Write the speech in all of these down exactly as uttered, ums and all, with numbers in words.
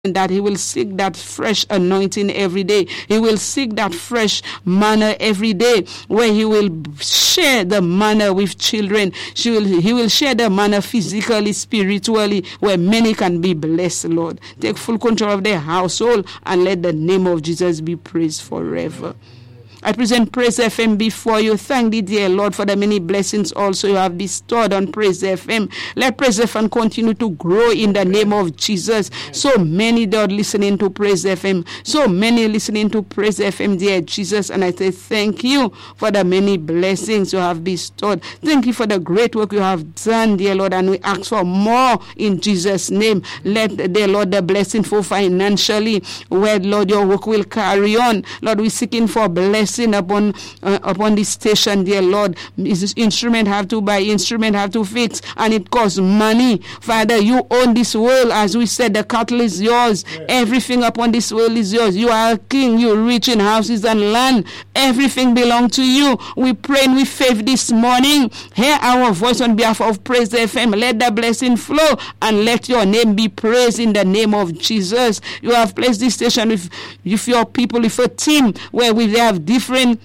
that he will seek that fresh anointing every day. He will seek that fresh manna every day, where he will share the manna with children. She will, he will share the manna physically, spiritually, where many can be blessed, Lord. Take full control of their household and let the name of Jesus be praised forever. I present Praise F M before you. Thank thee, dear Lord, for the many blessings also you have bestowed on Praise F M. Let Praise F M continue to grow in the name of Jesus. So many, Lord, listening to Praise F M. So many listening to Praise F M, dear Jesus. And I say thank you for the many blessings you have bestowed. Thank you for the great work you have done, dear Lord. And we ask for more in Jesus' name. Let, dear Lord, the blessing for financially, where, Lord, your work will carry on. Lord, we're seeking for blessing upon uh, upon this station, dear Lord. This instrument have to buy, instrument have to fix, and it costs money. Father, you own this world. As we said, the cattle is yours. Yes. Everything upon this world is yours. You are a king. You're rich in houses and land. Everything belongs to you. We pray with faith this morning. Hear our voice on behalf of Praise F M. Let the blessing flow and let your name be praised in the name of Jesus. You have placed this station with, with your people, with a team where we have different different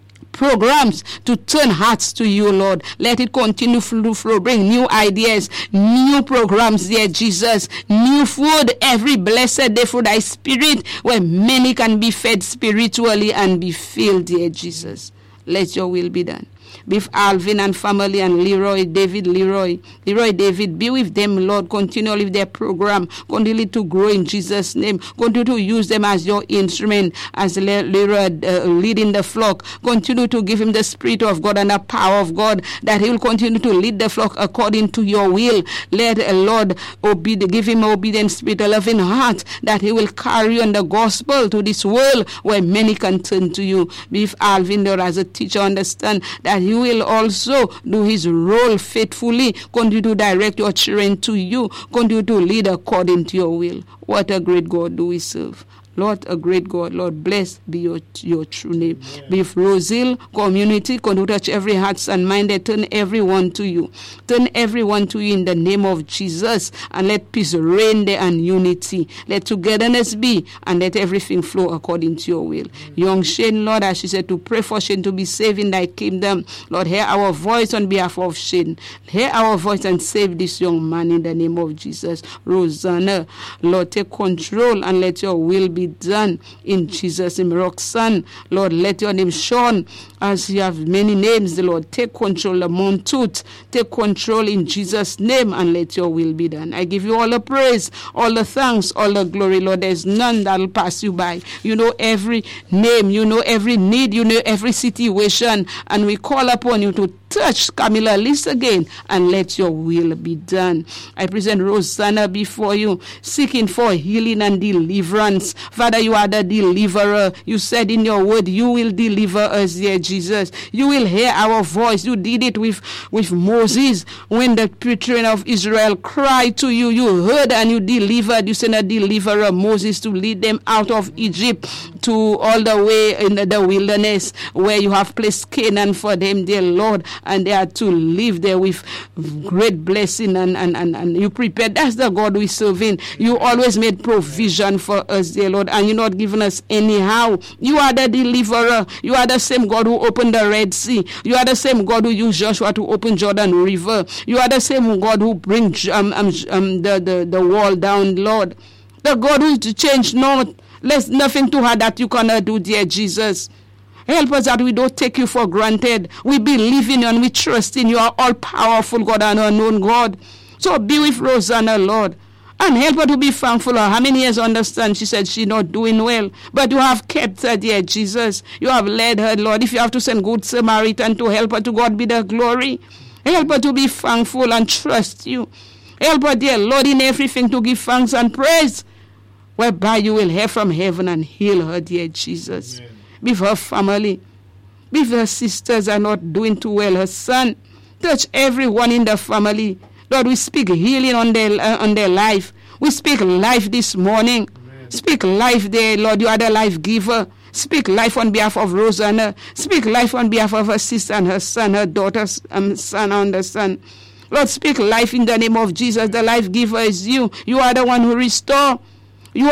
programs to turn hearts to you, Lord. Let it continue to flow. Bring new ideas, new programs, dear Jesus. New food every blessed day for thy spirit, where many can be fed spiritually and be filled, dear Jesus. Let your will be done. With Alvin and family and Leroy, David, Leroy, Leroy, David, be with them, Lord. Continue with their program. Continue to grow in Jesus' name. Continue to use them as your instrument, as Leroy uh, leading the flock. Continue to give him the Spirit of God and the power of God, that he will continue to lead the flock according to your will. Let, uh, Lord, obed- give him obedient spirit, a loving heart, that he will carry on the gospel to this world where many can turn to you. Be with Alvin, Lord, as a teacher, understand that he will also do his role faithfully. Continue to direct your children to you. Continue to lead according to your will. What a great God do we serve. Lord, a great God. Lord, blessed be your, your true name. Amen. Be with Rosehill community. Continue to touch every heart and mind. Turn everyone to you. Turn everyone to you in the name of Jesus. And let peace reign there and unity. Let togetherness be, and let everything flow according to your will. Amen. Young Shane, Lord, as she said, to pray for Shane to be saved in thy kingdom. Lord, hear our voice on behalf of Shane. Hear our voice and save this young man in the name of Jesus. Rosanna, Lord, take control and let your will be done in Jesus' name. Roxanne, Lord, let your name shine as you have many names, the Lord. Take control, the Montut, take control in Jesus' name, and let your will be done. I give you all the praise, all the thanks, all the glory, Lord. There's none that will pass you by. You know every name, you know every need, you know every situation, and we call upon you to touch Camilla Liz again and let your will be done. I present Rosanna before you, seeking for healing and deliverance. Father, you are the deliverer. You said in your word, you will deliver us, dear Jesus. You will hear our voice. You did it with, with Moses when the children of Israel cried to you. You heard and you delivered. You sent a deliverer, Moses, to lead them out of Egypt to all the way in the wilderness where you have placed Canaan for them, dear Lord. And they are to live there with great blessing, and, and, and, and you prepared. That's the God we serve in. You always made provision for us, dear Lord, and you're not giving us anyhow. You are the deliverer. You are the same God who opened the Red Sea. You are the same God who used Joshua to open Jordan River. You are the same God who brings um, um, um, the, the, the wall down, Lord. The God who changed not. There's nothing too hard that you cannot do, dear Jesus. Help us that we don't take you for granted. We believe in you and we trust in you. You are all-powerful God and unknown God. So be with Rosanna, Lord. And help her to be thankful. How many years understand? She said she's not doing well. But you have kept her, dear Jesus. You have led her, Lord. If you have to send good Samaritan to help her, to God be the glory. Help her to be thankful and trust you. Help her, dear Lord, in everything to give thanks and praise, whereby you will hear from heaven and heal her, dear Jesus. Amen. Be with her family. Be with her sisters are not doing too well. Her son. Touch everyone in the family. Lord, we speak healing on their, uh, on their life. We speak life this morning. Amen. Speak life there, Lord. You are the life giver. Speak life on behalf of Rosanna. Speak life on behalf of her sister and her son, her daughter's um, son and the son. Lord, speak life in the name of Jesus. The life giver is you. You are the one who restores.